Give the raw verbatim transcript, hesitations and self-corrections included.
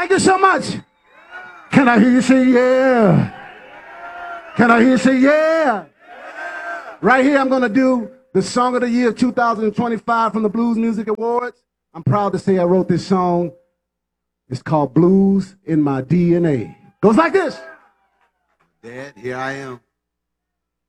like it so much? Can I hear you say yeah? Can I hear you say yeah? Right here, I'm going to do the Song of the Year two thousand twenty-five from the Blues Music Awards. I'm proud to say I wrote this song. It's called Blues in My D N A. Goes like this. Dad, here I am.